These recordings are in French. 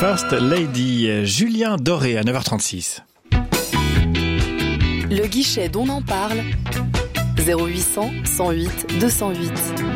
First Lady, Julien Doré à 9h36. Le guichet d'On en parle, 0800 108 208.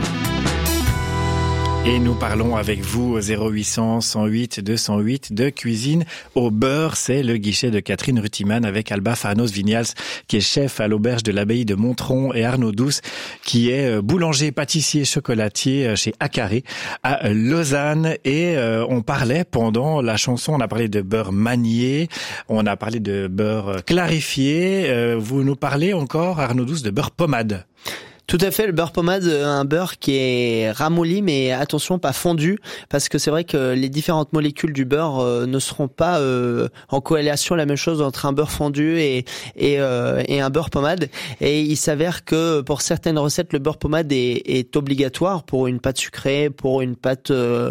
Et nous parlons avec vous au 0800 108 208 de cuisine au beurre. C'est le guichet de Catherine Rutiman avec Alba Farnos-Vignals qui est chef à l'auberge de l'abbaye de Montron et Arnaud Douce qui est boulanger, pâtissier, chocolatier chez Acaré à Lausanne. Et on parlait pendant la chanson, on a parlé de beurre manié, on a parlé de beurre clarifié. Vous nous parlez encore, Arnaud Douce, de beurre pommade. Tout à fait, le beurre pommade, un beurre qui est ramolli, mais attention, pas fondu, parce que c'est vrai que les différentes molécules du beurre ne seront pas en corrélation. La même chose entre un beurre fondu et un beurre pommade. Et il s'avère que pour certaines recettes, le beurre pommade est obligatoire pour une pâte sucrée, pour une pâte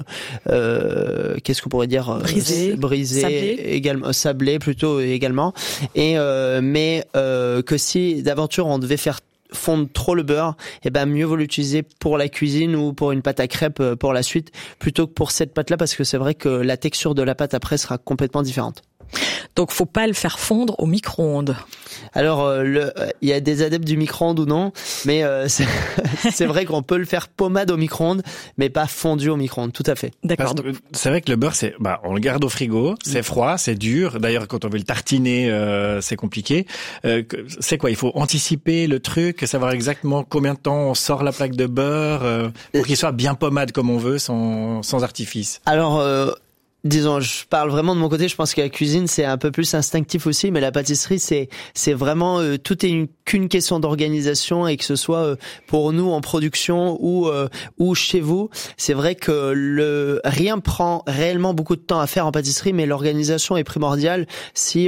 qu'est-ce qu'on pourrait dire, brisée, sablée. Également sablée plutôt également. Et mais que si d'aventure on devait faire fondre trop le beurre, et ben mieux vaut l'utiliser pour la cuisine ou pour une pâte à crêpes pour la suite plutôt que pour cette pâte-là, parce que c'est vrai que la texture de la pâte après sera complètement différente. Donc faut pas le faire fondre au micro-ondes. Alors il y a des adeptes du micro-ondes ou non, mais c'est vrai qu'on peut le faire pommade au micro-ondes, mais pas fondu au micro-ondes, tout à fait. D'accord. C'est vrai que le beurre, on le garde au frigo, c'est froid, c'est dur. D'ailleurs, quand on veut le tartiner, c'est compliqué. C'est quoi? Il faut anticiper le truc, savoir exactement combien de temps on sort la plaque de beurre pour qu'il soit bien pommade comme on veut, sans artifice. Alors disons, je parle vraiment de mon côté. Je pense que la cuisine, c'est un peu plus instinctif aussi, mais la pâtisserie, c'est vraiment tout est qu'une question d'organisation, et que ce soit pour nous en production ou chez vous, c'est vrai que rien prend réellement beaucoup de temps à faire en pâtisserie, mais l'organisation est primordiale. Si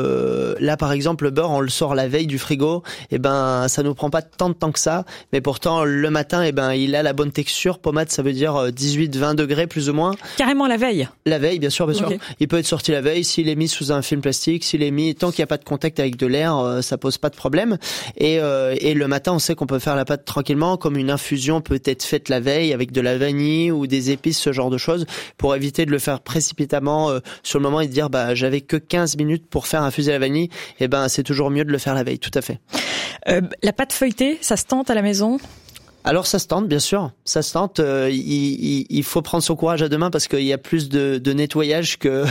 là par exemple le beurre, on le sort la veille du frigo, et ben ça nous prend pas tant de temps que ça, mais pourtant le matin, et ben il a la bonne texture. Pommade, ça veut dire 18-20 degrés plus ou moins. Carrément la veille. La veille, bien sûr. Okay. Il peut être sorti la veille, s'il est mis sous un film plastique, s'il est mis, tant qu'il n'y a pas de contact avec de l'air, ça pose pas de problème. Et le matin, on sait qu'on peut faire la pâte tranquillement, comme une infusion peut être faite la veille avec de la vanille ou des épices, ce genre de choses, pour éviter de le faire précipitamment sur le moment et de dire j'avais que 15 minutes pour faire infuser la vanille. Et ben c'est toujours mieux de le faire la veille, tout à fait. La pâte feuilletée, ça se tente à la maison? Alors ça se tente, bien sûr, ça se tente. Il faut prendre son courage à deux mains, parce qu'il y a plus de nettoyage que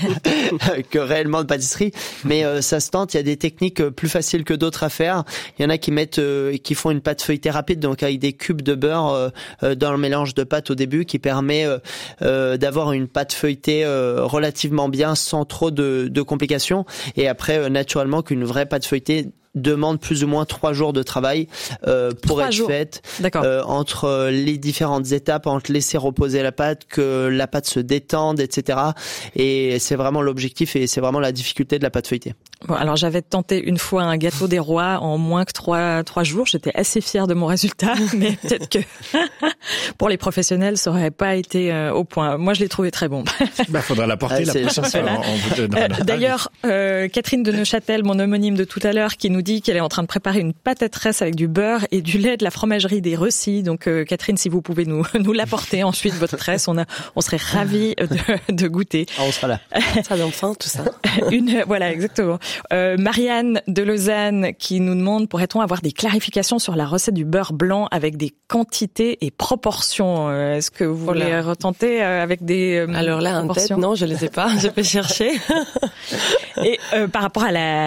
que réellement de pâtisserie. Mais ça se tente. Il y a des techniques plus faciles que d'autres à faire. Il y en a qui font une pâte feuilletée rapide, donc avec des cubes de beurre dans le mélange de pâte au début, qui permet d'avoir une pâte feuilletée relativement bien, sans trop de complications. Et après, naturellement, qu'une vraie pâte feuilletée demande plus ou moins 3 jours de travail pour être faite, entre les différentes étapes, entre laisser reposer la pâte, que la pâte se détende, etc. Et c'est vraiment l'objectif, et c'est vraiment la difficulté de la pâte feuilletée. Bon, alors j'avais tenté une fois un gâteau des rois en moins que 3 jours. J'étais assez fière de mon résultat, mais peut-être que pour les professionnels, ça aurait pas été au point. Moi, je l'ai trouvé très bon. Faudra l'apporter la prochaine fois. D'ailleurs, Catherine de Neuchâtel, mon homonyme de tout à l'heure, qui nous dit qu'elle est en train de préparer une pâte-à-tresse avec du beurre et du lait de la fromagerie des Recy. Donc, Catherine, si vous pouvez nous l'apporter ensuite, votre tresse, on serait ravis de goûter. On sera là. Ça donne faim, tout ça. Voilà, exactement. Marianne de Lausanne qui nous demande, pourrait-on avoir des clarifications sur la recette du beurre blanc avec des quantités et proportions? Est-ce que vous voulez retenter avec des alors là, en tête, non, je les ai pas. Je peux chercher. Et par rapport à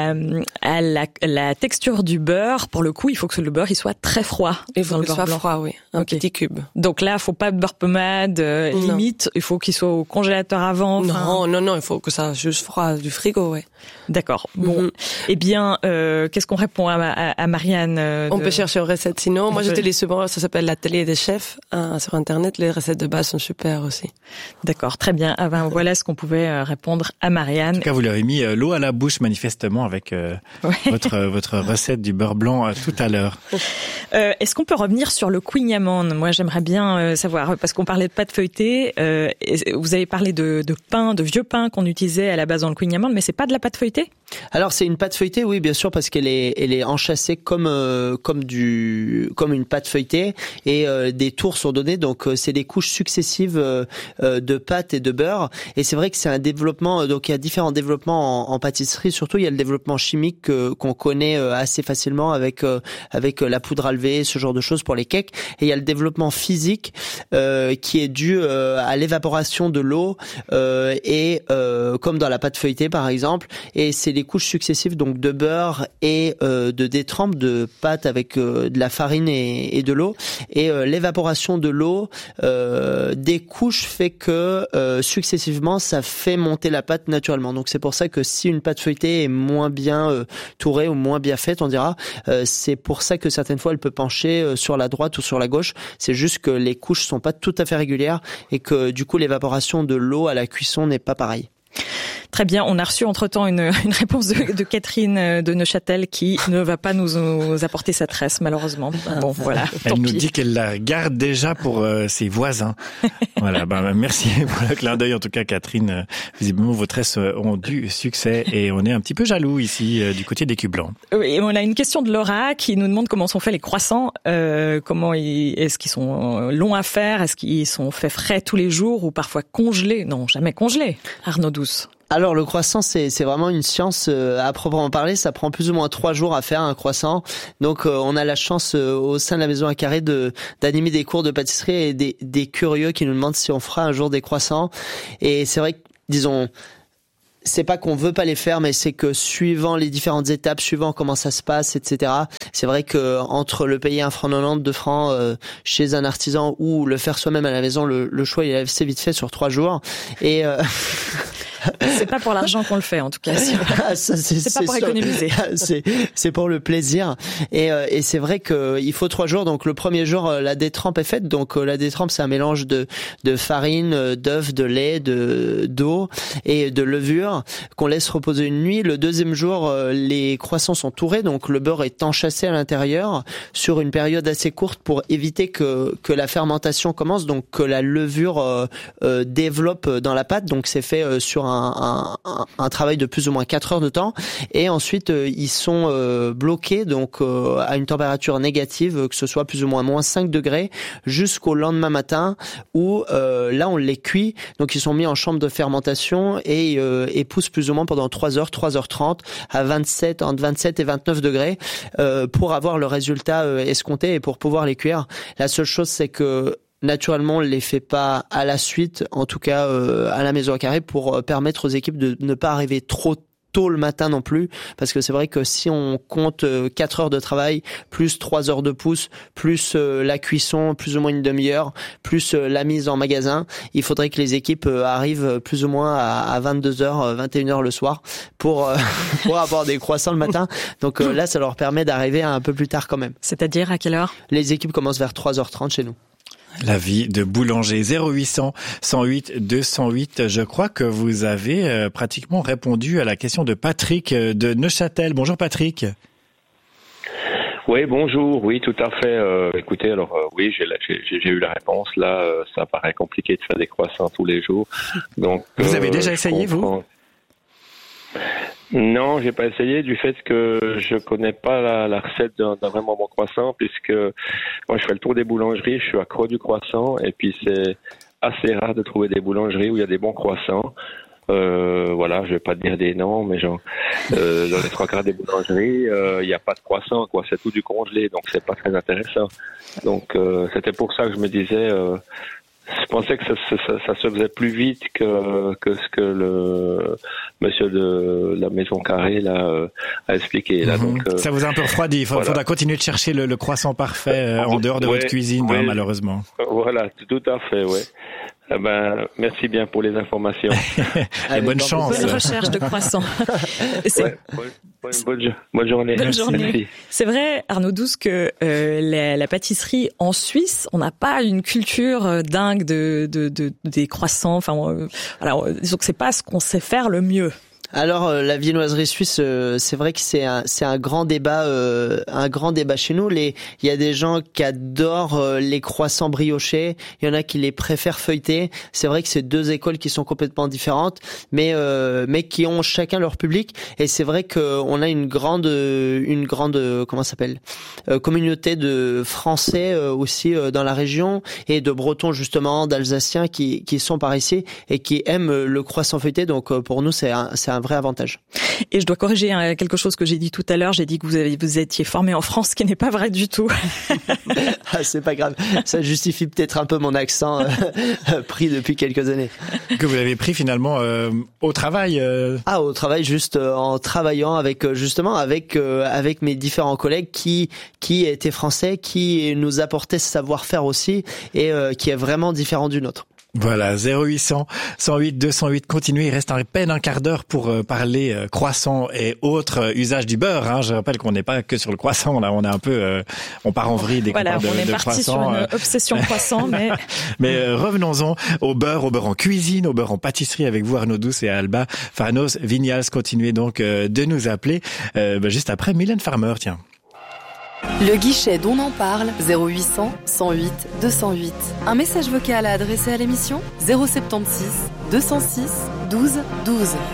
la texture du beurre, pour le coup, il faut que le beurre il soit très froid. Il faut qu'il soit froid, oui. Un petit cube. Donc là, faut pas de beurre pommade, limite. Il faut qu'il soit au congélateur avant. Non, il faut que ça juste froid du frigo, ouais. D'accord. Bon, eh bien, qu'est-ce qu'on répond à Marianne On peut chercher une recette. Sinon, moi, j'utilise souvent, ça s'appelle l'atelier des chefs sur Internet. Les recettes de base sont super aussi. D'accord, très bien. Voilà ce qu'on pouvait répondre à Marianne. En tout cas, vous lui avez mis l'eau à la bouche manifestement avec votre votre recette du beurre blanc tout à l'heure. Est-ce qu'on peut revenir sur le kouign-amann? Moi, j'aimerais bien savoir, parce qu'on parlait de pâte feuilletée. Vous avez parlé de pain, de vieux pain qu'on utilisait à la base dans le kouign-amann, mais c'est pas de la pâte feuilletée? Alors c'est une pâte feuilletée, oui, bien sûr, parce qu'elle est enchâssée comme une pâte feuilletée, et des tours sont donnés, donc c'est des couches successives de pâte et de beurre. Et c'est vrai que c'est un développement, donc il y a différents développements en pâtisserie. Surtout il y a le développement chimique qu'on connaît assez facilement avec la poudre à lever, ce genre de choses pour les cakes. Et il y a le développement physique qui est dû à l'évaporation de l'eau et comme dans la pâte feuilletée par exemple. Et c'est les couches successives donc de beurre et de détrempe de pâte avec de la farine et de l'eau. Et l'évaporation de l'eau des couches fait que successivement ça fait monter la pâte naturellement. Donc c'est pour ça que si une pâte feuilletée est moins bien tourée ou moins bien faite, on dira, c'est pour ça que certaines fois elle peut pencher sur la droite ou sur la gauche. C'est juste que les couches sont pas tout à fait régulières et que du coup l'évaporation de l'eau à la cuisson n'est pas pareille. Très bien, on a reçu entre-temps une réponse de Catherine de Neuchâtel qui ne va pas nous apporter sa tresse, malheureusement. Bon, voilà. Elle nous dit qu'elle la garde déjà pour ses voisins. Voilà, merci pour le clin d'œil. En tout cas, Catherine, visiblement, vos tresses ont du succès et on est un petit peu jaloux ici du côté des cubes blancs. Oui, on a une question de Laura qui nous demande comment sont faits les croissants. Est-ce qu'ils sont longs à faire? Est-ce qu'ils sont faits frais tous les jours ou parfois congelés? Non, jamais congelés. Arnaud Douce. Alors le croissant c'est vraiment une science à proprement parler, ça prend plus ou moins 3 jours à faire un croissant. Donc on a la chance au sein de la Maison à Carré d'animer des cours de pâtisserie et des curieux qui nous demandent si on fera un jour des croissants. Et c'est vrai que disons, c'est pas qu'on veut pas les faire, mais c'est que suivant les différentes étapes, suivant comment ça se passe, etc. C'est vrai que entre le payer 1,90 franc, 2 francs chez un artisan ou le faire soi-même à la maison, le choix il est assez vite fait sur 3 jours. Et c'est pas pour l'argent qu'on le fait, en tout cas. C'est pas pour économiser. C'est pour le plaisir. Et c'est vrai que il faut 3 jours. Donc le premier jour, la détrempe est faite. Donc la détrempe, c'est un mélange de farine, d'œufs, de lait, d'eau et de levure qu'on laisse reposer une nuit. Le deuxième jour, les croissants sont tourés. Donc le beurre est enchâssé à l'intérieur sur une période assez courte pour éviter que la fermentation commence. Donc que la levure développe dans la pâte. Donc c'est fait sur un travail de plus ou moins 4 heures de temps, et ensuite ils sont bloqués donc à une température négative, que ce soit plus ou moins -5 degrés, jusqu'au lendemain matin où là on les cuit. Donc ils sont mis en chambre de fermentation et poussent plus ou moins pendant 3 heures, 3h30 à entre 27 et 29 degrés pour avoir le résultat escompté et pour pouvoir les cuire. La seule chose c'est que naturellement, on ne les fait pas à la suite, en tout cas à la Maison à Carré, pour permettre aux équipes de ne pas arriver trop tôt le matin non plus, parce que c'est vrai que si on compte 4 heures de travail, plus 3 heures de pousse, plus la cuisson, plus ou moins une demi-heure, plus la mise en magasin, il faudrait que les équipes arrivent plus ou moins à 22h, 21h le soir pour avoir des croissants le matin. Donc là, ça leur permet d'arriver un peu plus tard quand même. C'est-à-dire à quelle heure? Les équipes commencent vers 3h30 chez nous. La vie de boulanger. 0800 108 208. Je crois que vous avez pratiquement répondu à la question de Patrick de Neuchâtel. Bonjour Patrick. Oui, bonjour. Oui, tout à fait. Écoutez, alors oui, j'ai eu la réponse. Là, ça paraît compliqué de faire des croissants tous les jours. Donc, vous avez déjà essayé, vous? Non, j'ai pas essayé du fait que je connais pas la recette d'un vraiment bon croissant, puisque moi je fais le tour des boulangeries, je suis accro du croissant, et puis c'est assez rare de trouver des boulangeries où il y a des bons croissants. Voilà, je vais pas dire des noms, mais genre dans les 3/4 des boulangeries, il y a pas de croissant, quoi, c'est tout du congelé, donc c'est pas très intéressant. Donc c'était pour ça que je me disais. Je pensais que ça se faisait plus vite que ce que le monsieur de la Maison Carré là a expliqué. Là, donc, ça vous a un peu refroidi. Il faudra continuer de chercher le croissant parfait en dehors de votre cuisine, malheureusement. Voilà, tout à fait, ouais. Merci bien pour les informations. Et bonne chance. Bonne recherche de croissants. Bonne journée. Bonne journée. Merci. C'est vrai, Arnaud Douce, que la pâtisserie en Suisse, on n'a pas une culture dingue des croissants. Enfin, alors disons que c'est pas ce qu'on sait faire le mieux. Alors la viennoiserie suisse, c'est vrai que c'est un grand débat chez nous. Il y a des gens qui adorent les croissants briochés, il y en a qui les préfèrent feuilletés. C'est vrai que c'est deux écoles qui sont complètement différentes, mais qui ont chacun leur public. Et c'est vrai que on a une grande comment ça s'appelle communauté de Français aussi dans la région et de Bretons justement, d'Alsaciens qui sont par ici et qui aiment le croissant feuilleté. Donc pour nous c'est un vrai avantage. Et je dois corriger quelque chose que j'ai dit tout à l'heure. J'ai dit que vous étiez formé en France, ce qui n'est pas vrai du tout. Ah, c'est pas grave. Ça justifie peut-être un peu mon accent pris depuis quelques années. Que vous avez pris finalement au travail. Au travail, juste en travaillant avec mes différents collègues qui étaient français, qui nous apportaient ce savoir-faire aussi et qui est vraiment différent du nôtre. Voilà, 0800 108 208. Continuez, il reste à peine un quart d'heure pour parler croissant et autres usages du beurre. Hein. Je rappelle qu'on n'est pas que sur le croissant, là, on est un peu, on part en vrille des voilà, de on est parti sur une obsession croissant, mais revenons-en au beurre en cuisine, au beurre en pâtisserie avec vous Arnaud Douce et Alba Fanos Vignals. Continuez donc de nous appeler juste après Mylène Farmer, tiens. Le guichet d'On en parle, 0800 108 208. Un message vocal à adresser à l'émission 076 206 12 12.